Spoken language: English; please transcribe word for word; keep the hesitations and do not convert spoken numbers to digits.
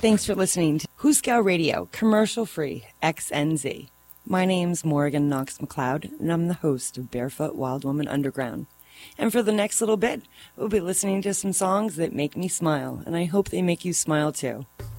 Thanks for listening to Hooskow Radio, commercial-free, X N Z. My name's Morgan Knox McLeod, and I'm the host of Barefoot Wild Woman Underground. And for the next little bit, we'll be listening to some songs that make me smile, and I hope they make you smile too.